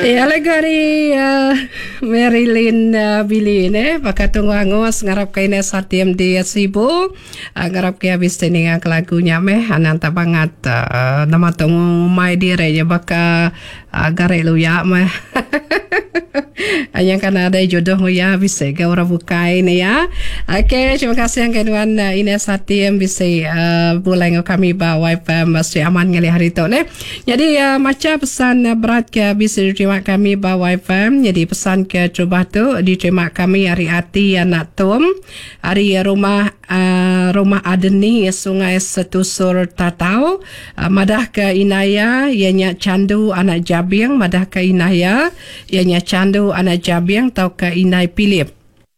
Ya legari Marilyn Billy ne pakatunggu angus ngarap kaine satiem di Sibu ngarap ke habis teninga lagunya meh ananta banget nama tunggu mai dire ya baka gare lu ya meh yang kan ada jodoh ya bisa ke orang bukai ni ya. Okey, terima kasih yang kedua Ines Satiem bisa boleh kami bawa masih aman ngali hari tu ne. Jadi macam pesan berat ke bisa diterima kami bawa FM. Jadi pesan ke coba tu diterima kami hari hati anak Tom hari rumah Adeni Sungai Setusur Tatau madah ke Inaya ianya candu anak Jabing madah ke Inaya ianya candu anak Jabing tau ke Inai Pilip.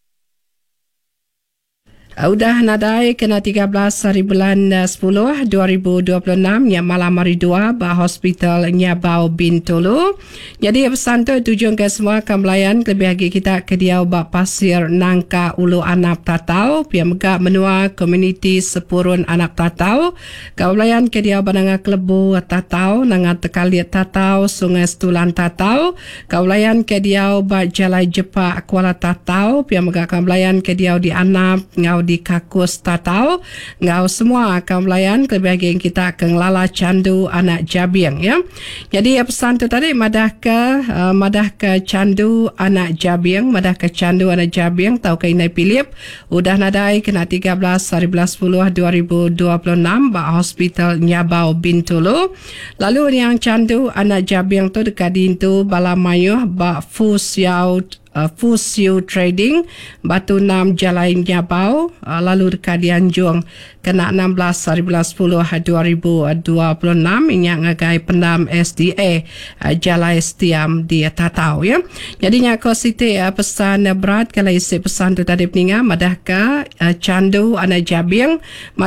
Udah nadai kena 13 hari bulan 10 2026 yang malam hari 2 bah hospital Nyabau Bintulu. Jadi pesan tu tujuan ke semua kembalian lebih lagi kita ke dia bak pasir nangka ulu anak tatau pia megak menua komuniti sepurun anak tatau. Kembalian ke dia bananga klebu tatau nanga tekaliat tatau sungai Setulan tatau. Kembalian ke dia bak jalai jepak Kuala tatau pia megak kembalian ke dia di anap ngau di kakus tatau ngau semua akan melayan kebahagiaan kita akan lala candu anak Jabing ya. Jadi pesan tu tadi madah ke candu anak Jabing tau ke Inai Pilip udah nadai kena 13 hari 10 2026 bak hospital Nyabau Bintulu. Lalu yang candu anak Jabing tu dekat dintu Balamayuh bak Fusio Trading Batu 6 Jalan Nyabau lalu dekat di Anjung kena 16 hari 10 2026 inyak ngagai pendam SDA Jalai Setiam di Tatau ya. Jadinya aku siti pesan berat kalau isi pesan tu tadi peninga madah ke candu anak Jabing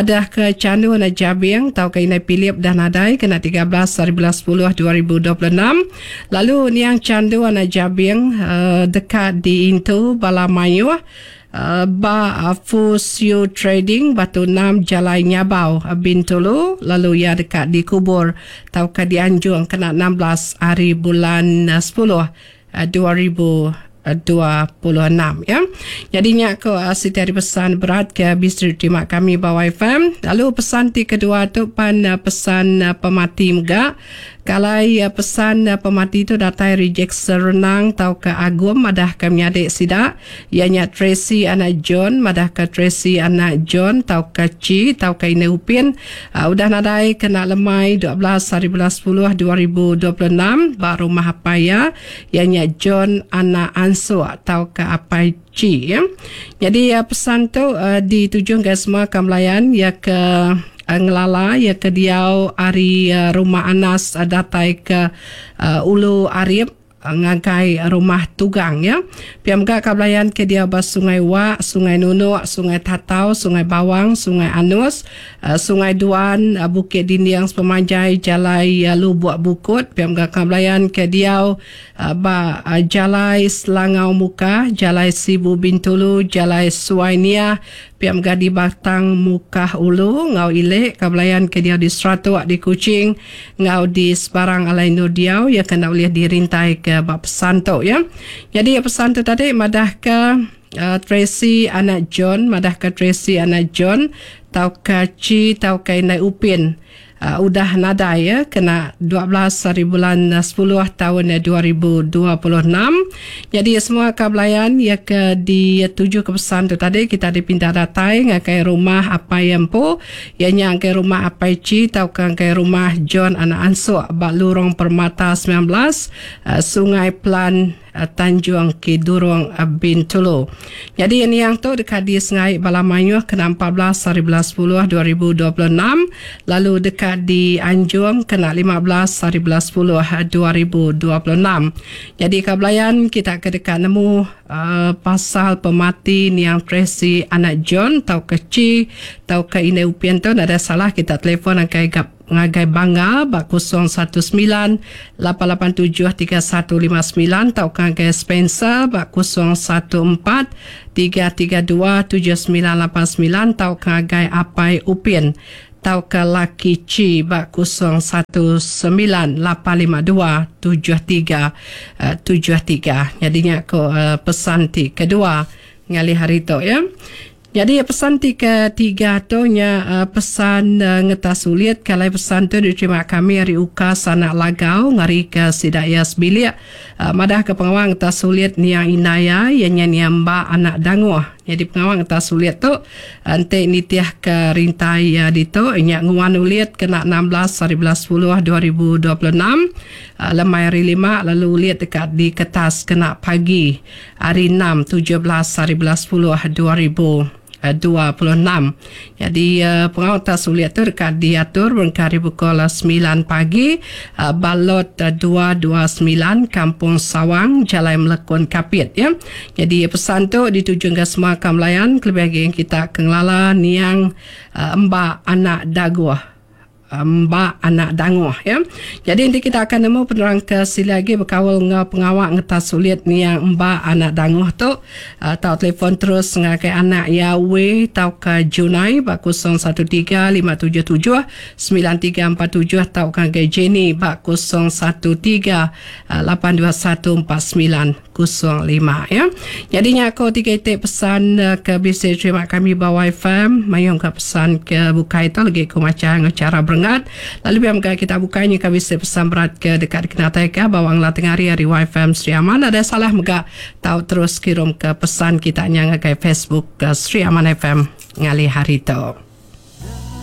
tau ke Inai Pilip dan adai kena 13 hari 10 2026 lalu ni yang candu anak Jabing dekat di Intu Balamayuh Fusio Trading Batu 6 Jalan Nyabau Bintulu lalu ya dekat di Kubur tau ke di Anjung kena 16 hari bulan 10 2026 ya. Jadinya aku setiap pesan berat ke bisa terima kami bawa FM. Lalu pesan kedua tu pesan pemati juga. Kalau pesan pemati itu datai reject serenang tau ke Agum madah ke adik sidak ianya Tracy anak John madah ke Tracy anak John tau ke Ci tau ke Ine Upin udah nadai kena lemai 12 hari 10 2026 baru mahapaya ianya John anak Ansu tau ke Apai Ci ya. Jadi pesan tu ditujukan ke semua kemelayan ya ke ngelala ya ke diau ari rumah Anas datai ke Ulu Arif ngagai rumah Tugang ya. Piamga kablayan ke dia bas Sungai Wak, Sungai Nunuk, Sungai Tatau, Sungai Bawang, Sungai Anus, Sungai Duan, Bukit Dindiang Pemanjai, Jalai Lubuk Bukut. Piamga kablayan ke dia Jalai Selangau Muka, Jalai Sibu Bintulu, Jalai Suainia, Piamga di Batang Mukah Ulu, ngau Ilek, kablayan ke dia di Seratuk, di Kuching, ngau di Sebarang Alai Nur Diau, ya kena boleh dirintai ke bab pesan tu ya. Jadi pesan tu tadi madah ke Tracy anak John tau ke Ci tau ke Inai Upin udah nada ya kena 12 hari bulan 10 tahun 2026. Jadi semua kablayan ya ke di tujuh ke pesan tu tadi kita dipindah datai ngakai rumah Apai Empu ianya ngakai rumah Apai Ci tau ke rumah John anak Ansu bak Lorong Permata 19 Sungai Pelan Tanjung Kidurung Bintulu. Jadi ini yang tu dekat di Sungai Balamayuh kena 14 hari 10 2026 lalu dekat di Anjung kena 15 hari 10 2026. Jadi kablayan kita ke dekat nemu pasal pemati ni yang Tracy anak John tau ke Ci tau ke Inai Upin tu ada salah kita telefon ngagai Bangga bak 019 887 3159 tau ngagai Spencer bak 014 332 7989 tau ngagai Apai Upin tau ke Lucky Chi bak 0198527373. Jadinya aku pesan ti kedua ngali hari tu ya. Jadi pesan ti ketiga tu nya pesan ngetas sulit kalau pesan tu diterima kami hari uka sanak lagau ngari ke sidaya sebilik madah ke pengawang ngetas sulit niang inaya ianya niamba anak danguh. Jadi pengawang ngetas sulit tu ante nitiah ke rintai dito inya nguan ulit kena 16 hari 10 2026 lemai hari 5 lalu ulit dekat di kertas kena pagi hari 6 17 hari 10 2026. Jadi pengawal tas sulit tu dekat diatur berkari pukul 9 pagi balot 229 Kampung Sawang Jalan Melekon Kapit ya. Jadi pesan tu dituju ke semua kamlayan kelebih yang kita kenglala niang mbak anak daguah mbak anak danguh ya. Jadi nanti kita akan nemu penerang ke sila lagi berkawal dengan pengawak ngetas sulit ni yang mbak anak danguh tu tau telefon terus ngakai anak Yahweh tau ke Junai bak 0135779347 tau ke Jenny bak 0138214905 ya. Jadinya aku tiga itik pesan ke bisnis terima kami bawah FM mayung ke pesan ke buka itu lagi aku macam cara lalu biar kita bukanya ke bisa pesan berat ke dekat kenyataan ke bawang lah tengah hari YFM Sri Aman ada salah mega tahu terus kirim ke pesan kita yang ke Facebook Sri Aman FM ngali hari tu.